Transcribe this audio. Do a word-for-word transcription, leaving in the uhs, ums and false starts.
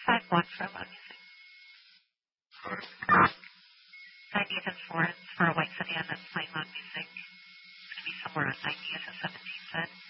five one for loud music. Nine Nathan Florence for a white sedan that's playing loud music. It's going to be somewhere on ninety as a seventeen said.